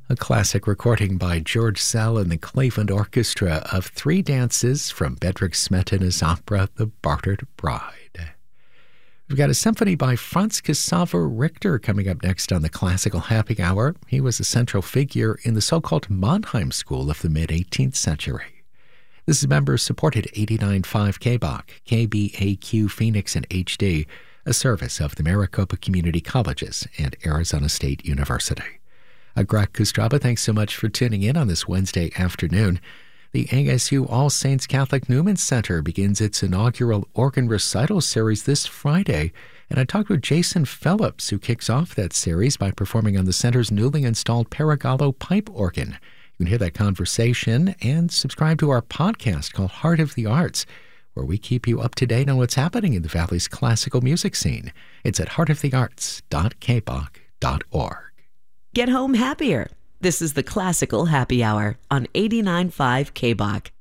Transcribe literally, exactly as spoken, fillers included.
A classic recording by George Szell and the Cleveland Orchestra of three dances from Bedřich Smetana's opera, The Bartered Bride. We've got a symphony by Franz Xaver Richter coming up next on the Classical Happy Hour. He was a central figure in the so-called Mannheim School of the mid-eighteenth century. This is member-supported eighty-nine point five K B O C, K B A Q Phoenix and H D, a service of the Maricopa Community Colleges and Arizona State University. Uh, Greg Kostraba, thanks so much for tuning in on this Wednesday afternoon. The A S U All Saints Catholic Newman Center begins its inaugural organ recital series this Friday, and I talked with Jason Phillips, who kicks off that series by performing on the center's newly installed Paragallo pipe organ. You can hear that conversation and subscribe to our podcast called Heart of the Arts, where we keep you up to date on what's happening in the Valley's classical music scene. It's at heart of the arts dot k b o c dot org. Get home happier. This is the Classical Happy Hour on eighty-nine point five K B O C.